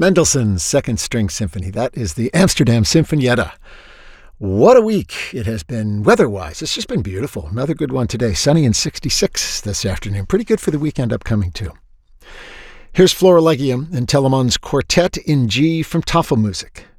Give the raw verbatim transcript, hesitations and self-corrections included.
Mendelssohn's Second String Symphony. That is the Amsterdam Sinfonietta. What a week it has been weather-wise. It's just been beautiful. Another good one today. Sunny and sixty-six this afternoon. Pretty good for the weekend upcoming, too. Here's Flora Legium and Telemann's Quartet in G from Tafelmusik.